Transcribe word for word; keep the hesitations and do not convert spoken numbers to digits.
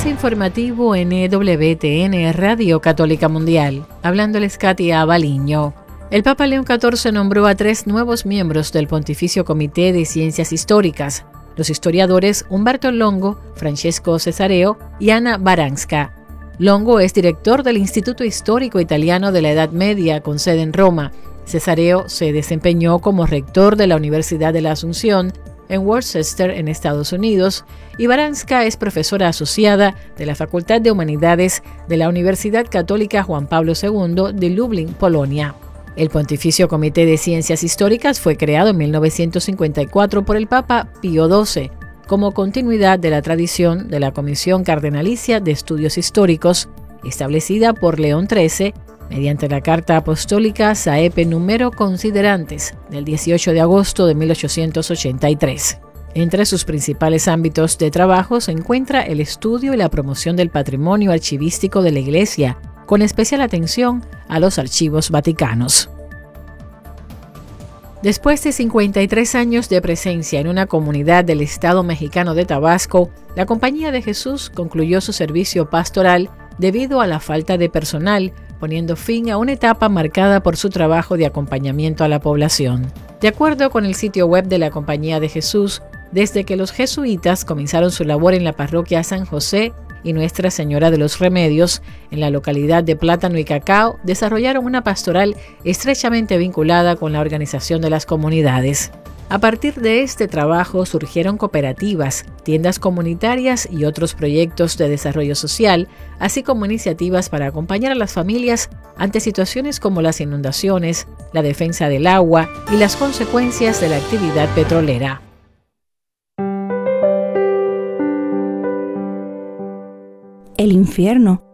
avance informativo en E W T N Radio Católica Mundial. Hablándoles Katia Baliño. El Papa León catorce nombró a tres nuevos miembros del Pontificio Comité de Ciencias Históricas, los historiadores Umberto Longo, Francesco Cesareo y Ana Baranska. Longo es director del Instituto Histórico Italiano de la Edad Media, con sede en Roma. Cesareo se desempeñó como rector de la Universidad de la Asunción en Worcester, en Estados Unidos, y Baranska es profesora asociada de la Facultad de Humanidades de la Universidad Católica Juan Pablo segundo de Lublin, Polonia. El Pontificio Comité de Ciencias Históricas fue creado en mil novecientos cincuenta y cuatro por el Papa Pío doce, como continuidad de la tradición de la Comisión Cardenalicia de Estudios Históricos, establecida por León trece, mediante la Carta Apostólica Saepe Numero Considerantes del dieciocho de agosto de mil ochocientos ochenta y tres. Entre sus principales ámbitos de trabajo se encuentra el estudio y la promoción del patrimonio archivístico de la Iglesia, con especial atención a los archivos vaticanos. Después de cincuenta y tres años de presencia en una comunidad del estado mexicano de Tabasco, la Compañía de Jesús concluyó su servicio pastoral debido a la falta de personal, poniendo fin a una etapa marcada por su trabajo de acompañamiento a la población. De acuerdo con el sitio web de la Compañía de Jesús, desde que los jesuitas comenzaron su labor en la parroquia San José y Nuestra Señora de los Remedios, en la localidad de Plátano y Cacao, desarrollaron una pastoral estrechamente vinculada con la organización de las comunidades. A partir de este trabajo surgieron cooperativas, tiendas comunitarias y otros proyectos de desarrollo social, así como iniciativas para acompañar a las familias ante situaciones como las inundaciones, la defensa del agua y las consecuencias de la actividad petrolera. El infierno